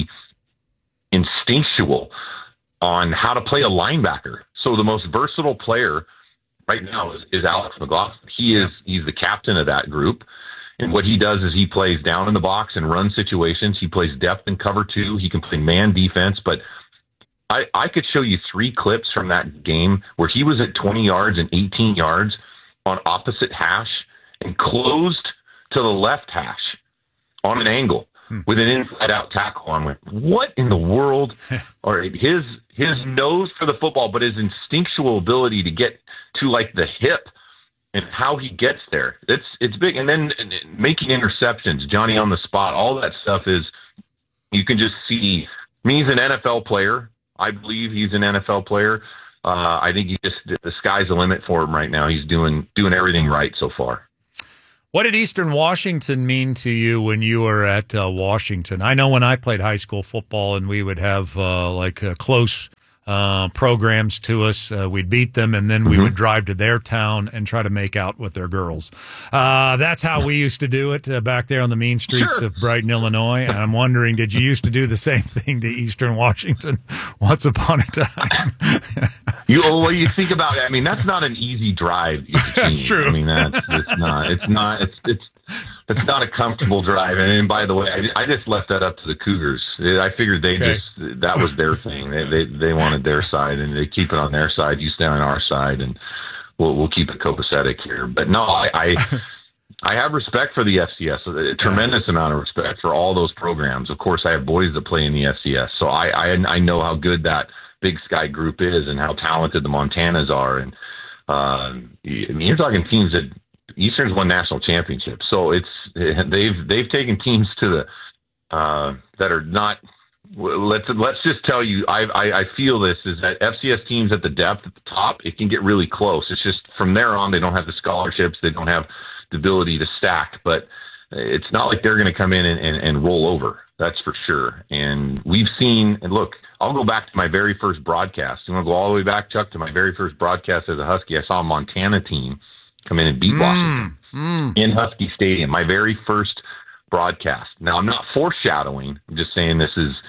instinctual on how to play a linebacker. So the most versatile player right now is Alex McLaughlin. He's the captain of that group. And what he does is he plays down in the box and run situations. He plays depth and cover 2. He can play man defense. But I could show you 3 clips from that game where he was at 20 yards and 18 yards on opposite hash and closed to the left hash on an angle with an inside-out tackle on. Went, what in the world? Or his nose for the football, but his instinctual ability to get to like the hip and how he gets there. It's big. And then making interceptions, Johnny on the spot, all that stuff is, you can just see. I mean, he's an NFL player. I believe he's an NFL player. I think the sky's the limit for him right now. He's doing everything right so far. What did Eastern Washington mean to you when you were at Washington? I know when I played high school football and we would have close programs to us, we'd beat them, and then we would drive to their town and try to make out with their girls. That's how we used to do it back there on the mean streets of Brighton, Illinois. And I'm wondering, did you used to do the same thing to Eastern Washington once upon a time? You think about it. I mean, that's not an easy drive. That's true. I mean, it's not a comfortable drive. And by the way, I just left that up to the Cougars. I figured that was their thing. They wanted their side, and they keep it on their side. You stay on our side, and we'll keep it copacetic here. But no, I have respect for the FCS, a tremendous amount of respect for all those programs. Of course, I have boys that play in the FCS, so I know how good that Big Sky group is and how talented the Montanas are. And you're talking teams that Eastern's won national championships, so they've taken teams to the that are not. Let's just tell you, I feel this is that FCS teams at the depth at the top, it can get really close. It's just from there on, they don't have the scholarships, they don't have the ability to stack, but it's not like they're going to come in and roll over. That's for sure. And we've seen, and look, I'll go back to my very first broadcast. You want to go all the way back, Chuck, to my very first broadcast as a Husky? I saw a Montana team come in and beat Washington in Husky Stadium. My very first broadcast. Now, I'm not foreshadowing. I'm just saying this is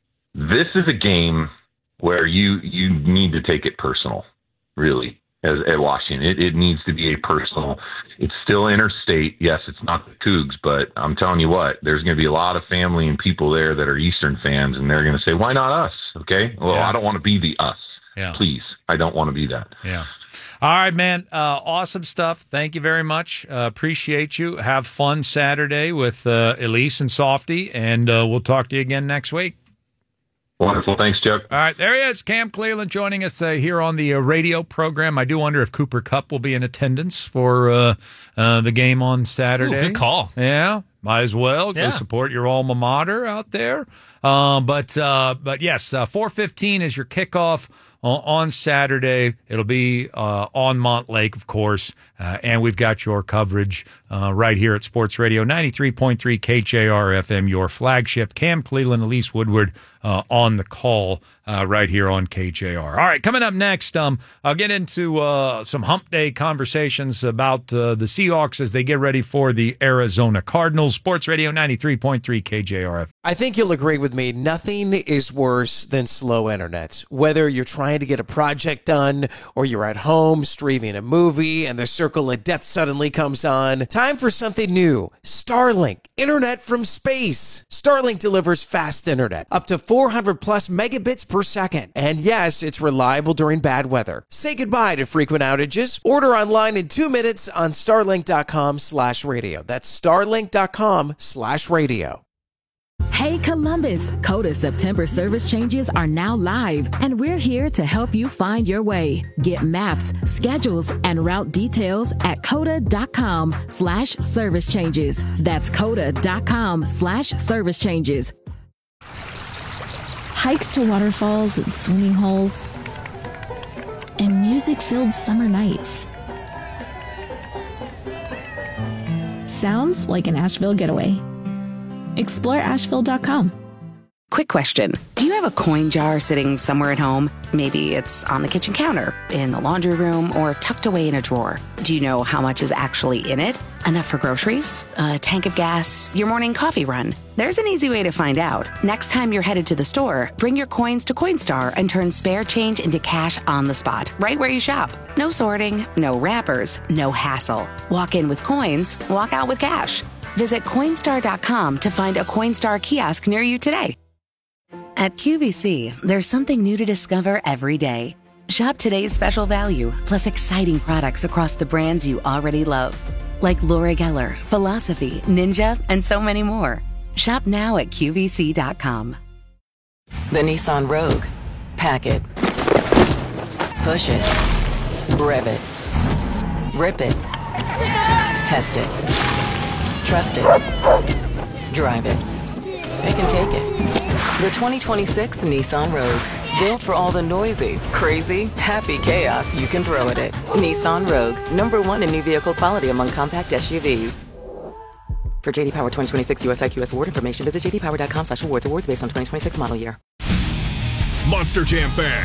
a game where you need to take it personal, really, at Washington. It needs to be a personal. It's still interstate. Yes, it's not the Cougs, but I'm telling you what, there's going to be a lot of family and people there that are Eastern fans, and they're going to say, why not us? Okay? Well, I don't want to be the us. Yeah. Please. I don't want to be that. Yeah. All right, man. Awesome stuff. Thank you very much. Appreciate you. Have fun Saturday with Elise and Softy, and we'll talk to you again next week. Wonderful. Thanks, Chuck. All right, there he is, Cam Cleland, joining us here on the radio program. I do wonder if Cooper Kupp will be in attendance for the game on Saturday. Ooh, good call. Yeah, might as well. Yeah. Go support your alma mater out there. But yes, 4:15 is your kickoff on Saturday. It'll be on Montlake, of course, and we've got your coverage right here at Sports Radio 93.3 KJR FM, your flagship. Cam Cleland, Elise Woodward on the call right here on KJR. All right, coming up next, I'll get into some hump day conversations about the Seahawks as they get ready for the Arizona Cardinals. Sports Radio 93.3 KJR FM. I think you'll agree with me, nothing is worse than slow internet. Whether you're trying to get a project done or you're at home streaming a movie and the circle of death suddenly comes on, time for something new. Starlink, internet from space. Starlink delivers fast internet, up to 400 plus megabits per second. And yes, it's reliable during bad weather. Say goodbye to frequent outages. Order online in 2 minutes on starlink.com/radio. That's starlink.com/radio. Hey Columbus, Coda September service changes are now live, and we're here to help you find your way. Get maps, schedules, and route details at coda.com/service changes. That's coda.com/service changes. Hikes to waterfalls and swimming holes, and music-filled summer nights. Sounds like an Asheville getaway. Explore Asheville.com. Quick question. Do you have a coin jar sitting somewhere at home? Maybe it's on the kitchen counter, in the laundry room, or tucked away in a drawer. Do you know how much is actually in it? Enough for groceries? A tank of gas? Your morning coffee run? There's an easy way to find out. Next time you're headed to the store, bring your coins to Coinstar and turn spare change into cash on the spot, right where you shop. No sorting, no wrappers, no hassle. Walk in with coins, walk out with cash. Visit Coinstar.com to find a Coinstar kiosk near you today. At QVC, there's something new to discover every day. Shop today's special value, plus exciting products across the brands you already love. Like Laura Geller, Philosophy, Ninja, and so many more. Shop now at QVC.com. The Nissan Rogue. Pack it. Push it. Rev it. Rip it. Test it. Trust it. Drive it. They can take it. The 2026 Nissan Rogue. Built for all the noisy, crazy, happy chaos you can throw at it. Nissan Rogue. #1 in new vehicle quality among compact SUVs. For JD Power 2026 US IQS award information, visit jdpower.com/awards. Awards based on 2026 model year. Monster Jam fans,